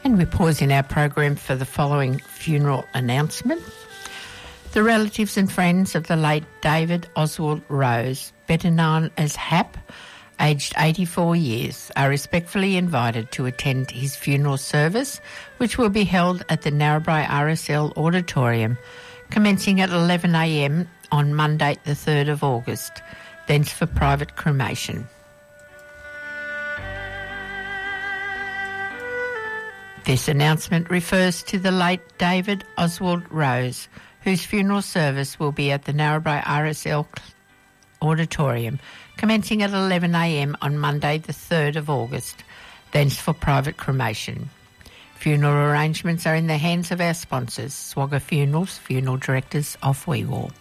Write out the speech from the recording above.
And we pause in our program for the following funeral announcement. The relatives and friends of the late David Oswald Rose, better known as Hap, aged 84 years, are respectfully invited to attend his funeral service, which will be held at the Narrabri RSL Auditorium, commencing at 11 a.m. on Monday the 3rd of August, thence for private cremation. This announcement refers to the late David Oswald Rose, whose funeral service will be at the Narrabri RSL Auditorium, commencing at 11 a.m. on Monday the 3rd of August, thence for private cremation. Funeral arrangements are in the hands of our sponsors, Swagger Funerals, funeral directors of Weewar.